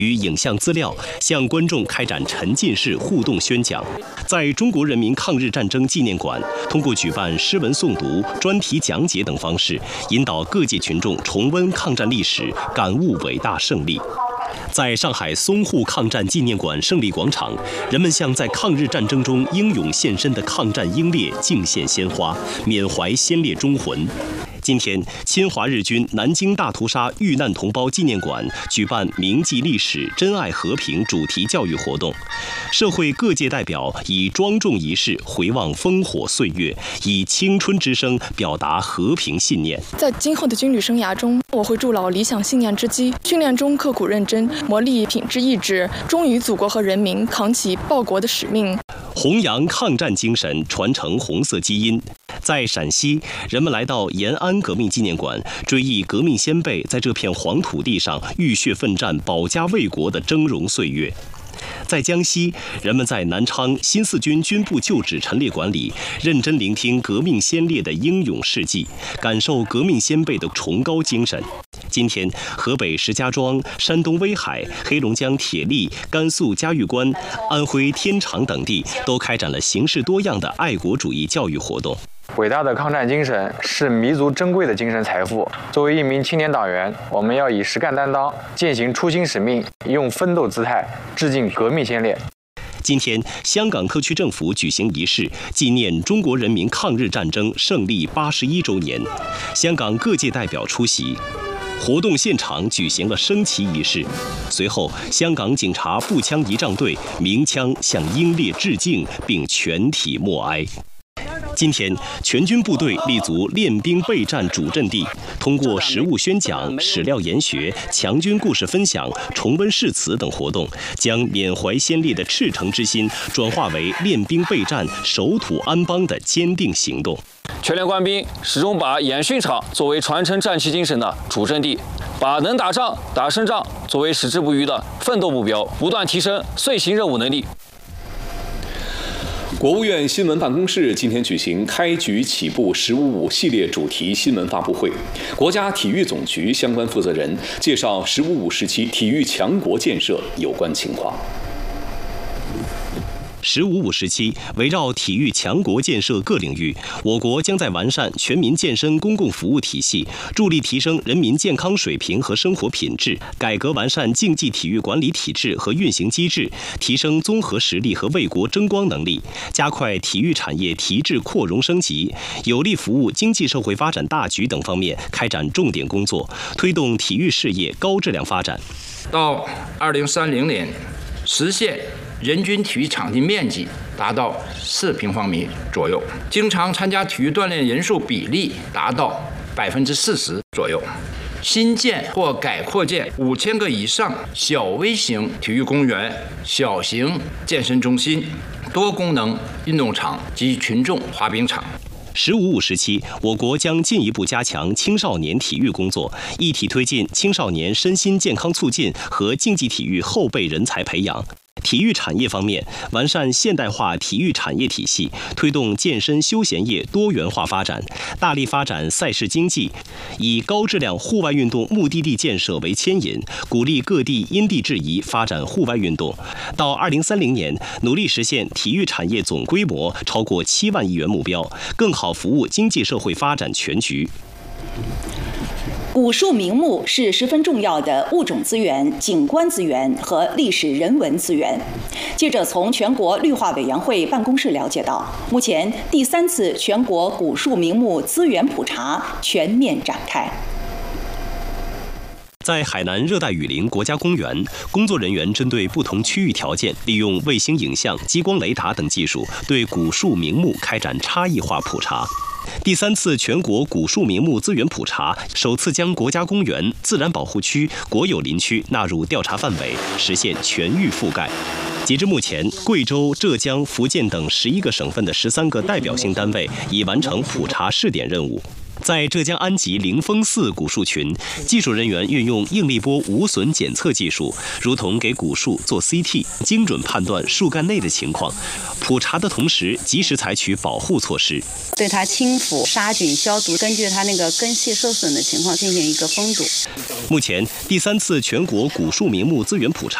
与影像资料，向观众开展沉浸式互动宣讲。在中国人民抗日战争纪念馆，通过举办诗文诵读、专题讲解等方式，引导各界群众重温抗战历史，感悟伟大胜利。在上海淞沪抗战纪念馆胜利广场，人们向在抗日战争中英勇献身的抗战英烈敬献鲜花，缅怀先烈忠魂。今天，侵华日军南京大屠杀遇难同胞纪念馆举办铭记历史、珍爱和平主题教育活动，社会各界代表以庄重仪式回望烽火岁月，以青春之声表达和平信念。 在今后的军旅生涯中，我会筑牢理想信念之基，训练中刻苦认真，磨砺品质意志，忠于祖国和人民，扛起报国的使命， 弘扬抗战精神，传承红色基因。在陕西，人们来到延安革命纪念馆，追忆革命先辈在这片黄土地上浴血奋战、保家卫国的峥嵘岁月。在江西，人们在南昌新四军军部旧址陈列馆里，认真聆听革命先烈的英勇事迹，感受革命先辈的崇高精神。今天，河北石家庄、山东威海、黑龙江铁力、甘肃嘉峪关、安徽天长等地都开展了形式多样的爱国主义教育活动。 伟大的抗战精神是弥足珍贵的精神财富。作为一名青年党员，我们要以实干担当，践行初心使命，用奋斗姿态致敬革命先烈。 今天，香港特区政府举行仪式，纪念中国人民抗日战争胜利81周年。香港各界代表出席。活动现场举行了升旗仪式，随后，香港警察步枪仪仗队鸣枪向英烈致敬，并全体默哀。今天，全军部队立足练兵备战主阵地，通过实务宣讲、史料研学、强军故事分享、重温誓词等活动，将缅怀先烈的赤诚之心转化为练兵备战、守土安邦的坚定行动。 全连官兵始终把演训场作为传承战旗精神的主阵地，把能打仗、打胜仗作为矢志不渝的奋斗目标，不断提升遂行任务能力。 国务院新闻办公室今天举行开局起步“15+5”系列主题新闻发布会，国家体育总局相关负责人介绍“15+5”时期体育强国建设有关情况。 15+5时期，围绕体育强国建设各领域，我国将在完善全民健身公共服务体系，助力提升人民健康水平和生活品质，改革完善竞技体育管理体制和运行机制，提升综合实力和为国争光能力，加快体育产业提质扩容升级，有力服务经济社会发展大局等方面开展重点工作，推动体育事业高质量发展。 到2030年，实现人均体育场地面积达到4平方米左右，经常参加体育锻炼人数比例达到40%左右。新建或改扩建5000个以上小微型体育公园、小型健身中心、多功能运动场及群众滑冰场。 15+5时期，我国将进一步加强青少年体育工作，一体推进青少年身心健康促进和竞技体育后备人才培养。体育产业方面，完善现代化体育产业体系，推动健身休闲业多元化发展，大力发展赛事经济，以高质量户外运动目的地建设为牵引，鼓励各地因地制宜发展户外运动。到2030年，努力实现体育产业总规模超过7万亿元目标，更好服务经济社会发展全局。 古树名木是十分重要的物种资源、景观资源和历史人文资源。记者从全国绿化委员会办公室了解到，目前第3次全国古树名木资源普查全面展开。 在海南热带雨林国家公园，工作人员针对不同区域条件，利用卫星影像、激光雷达等技术，对古树名木开展差异化普查。第3次全国古树名木资源普查首次将国家公园、自然保护区、国有林区纳入调查范围，实现全域覆盖。截至目前，贵州、浙江、福建等11个省份的13个代表性单位已完成普查试点任务。 在浙江安吉灵峰寺古树群，技术人员运用应力波无损检测技术，如同给古树做 CT， 精准判断树干内的情况，普查的同时及时采取保护措施， 对它清腐、杀菌、消毒，根据它那个根系受损的情况进行一个封堵。 目前第3次全国古树名木资源普查